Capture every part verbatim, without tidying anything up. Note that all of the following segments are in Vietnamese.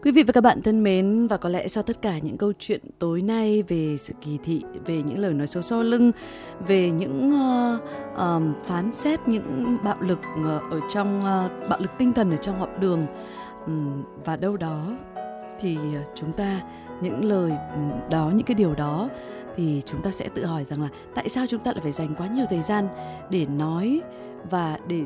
Quý vị và các bạn thân mến, và có lẽ sau tất cả những câu chuyện tối nay về sự kỳ thị, về những lời nói xấu sau lưng, về những uh, uh, phán xét, những bạo lực uh, ở trong uh, bạo lực tinh thần ở trong học đường, um, và đâu đó thì chúng ta, những lời đó, những cái điều đó thì chúng ta sẽ tự hỏi rằng là tại sao chúng ta lại phải dành quá nhiều thời gian để nói và để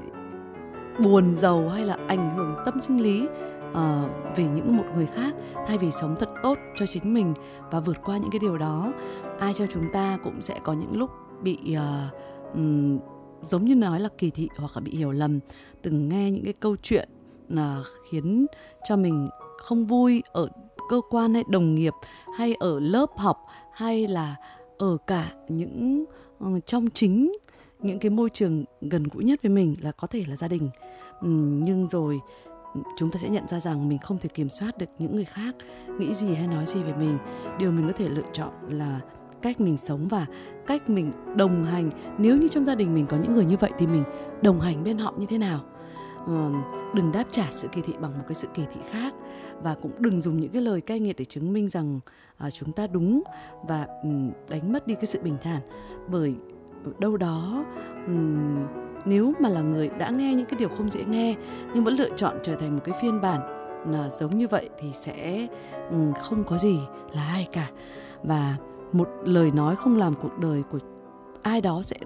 buồn rầu hay là ảnh hưởng tâm sinh lý uh, về những một người khác, thay vì sống thật tốt cho chính mình và vượt qua những cái điều đó. Ai cho chúng ta cũng sẽ có những lúc bị uh, um, giống như nói là kỳ thị hoặc là bị hiểu lầm. Từng nghe những cái câu chuyện uh, khiến cho mình không vui ở cơ quan hay đồng nghiệp hay ở lớp học hay là ở cả những uh, trong chính những cái môi trường gần gũi nhất với mình là có thể là gia đình. uhm, Nhưng rồi chúng ta sẽ nhận ra rằng mình không thể kiểm soát được những người khác nghĩ gì hay nói gì về mình. Điều mình có thể lựa chọn là cách mình sống và cách mình đồng hành. Nếu như trong gia đình mình có những người như vậy thì mình đồng hành bên họ như thế nào. uh, Đừng đáp trả sự kỳ thị bằng một cái sự kỳ thị khác, và cũng đừng dùng những cái lời cay nghiệt để chứng minh rằng uh, chúng ta đúng và um, đánh mất đi cái sự bình thản. Bởi đâu đó um, nếu mà là người đã nghe những cái điều không dễ nghe nhưng vẫn lựa chọn trở thành một cái phiên bản là giống như vậy thì sẽ um, không có gì là hay cả. Và một lời nói không làm cuộc đời của ai đó sẽ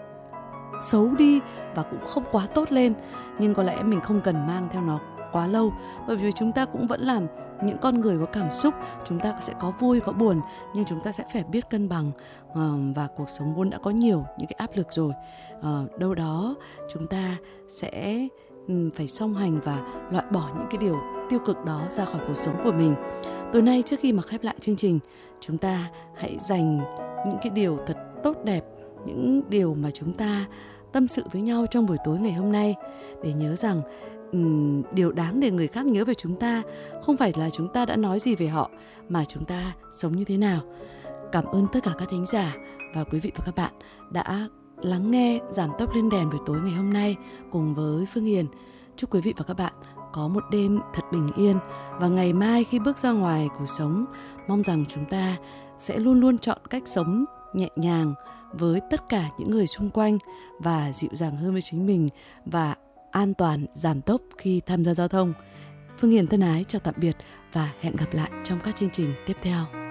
xấu đi và cũng không quá tốt lên, nhưng có lẽ mình không cần mang theo nó quá lâu, bởi vì chúng ta cũng vẫn là những con người có cảm xúc, chúng ta sẽ có vui có buồn, nhưng chúng ta sẽ phải biết cân bằng. Và cuộc sống vốn đã có nhiều những cái áp lực rồi, đâu đó chúng ta sẽ phải song hành và loại bỏ những cái điều tiêu cực đó ra khỏi cuộc sống của mình. Tối nay, trước khi mà khép lại chương trình, chúng ta hãy dành những cái điều thật tốt đẹp, những điều mà chúng ta tâm sự với nhau trong buổi tối ngày hôm nay, để nhớ rằng um, điều đáng để người khác nhớ về chúng ta không phải là chúng ta đã nói gì về họ, mà chúng ta sống như thế nào. Cảm ơn tất cả các thính giả và quý vị và các bạn đã lắng nghe Giảm Tốc Lên Đèn buổi tối ngày hôm nay cùng với Phương Hiền. Chúc quý vị và các bạn có một đêm thật bình yên, và ngày mai khi bước ra ngoài cuộc sống, mong rằng chúng ta sẽ luôn luôn chọn cách sống nhẹ nhàng với tất cả những người xung quanh, và dịu dàng hơn với chính mình, và an toàn giảm tốc khi tham gia giao thông. Phương Hiền thân ái chào tạm biệt và hẹn gặp lại trong các chương trình tiếp theo.